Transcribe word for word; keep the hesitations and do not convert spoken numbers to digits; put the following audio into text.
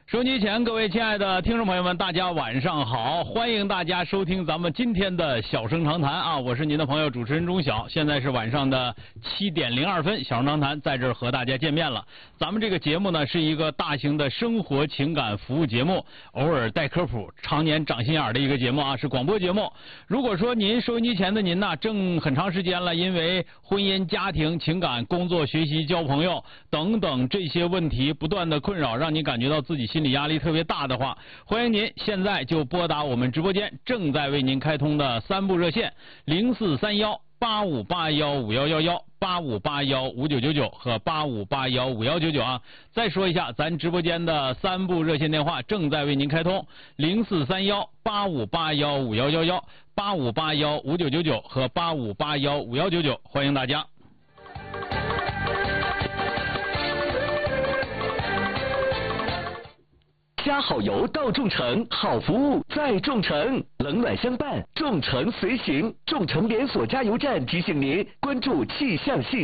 收机前，各位亲爱的听众朋友们，大家晚上好！欢迎大家收听咱们今天的小声长谈啊，我是您的朋友主持人钟晓。现在是晚上的七点零二分，小声长谈在这儿和大家见面了。咱们这个节目呢是一个大型的生活情感服务节目，偶尔带科普，常年长心眼的一个节目啊，是广播节目。如果说您收音机前的您呢，正很长时间了，因为婚姻、家庭、情感、工作、学习、交朋友等等这些问题不断的困扰，让你感觉到自己心理压力特别大的话，欢迎您现在就拨打我们直播间正在为您开通的三部热线零四三幺八五八幺五幺幺幺、八五八幺五九九九和八五八幺五幺九九啊。再说一下，咱直播间的三部热线电话正在为您开通零四三幺八五八幺五幺幺幺、八五八幺五九九九和八五八幺五幺九九，欢迎大家。 加好油到众诚，好服务在众诚，冷暖相伴，众诚随行。众诚连锁加油站提醒您关注气象系